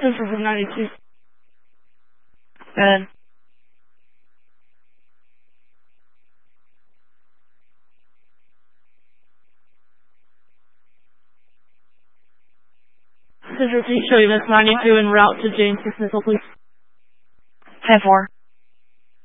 Cruiser from 92. Good. Cruiser, please show you Miss 92 en route to James Missile, please. 10-4.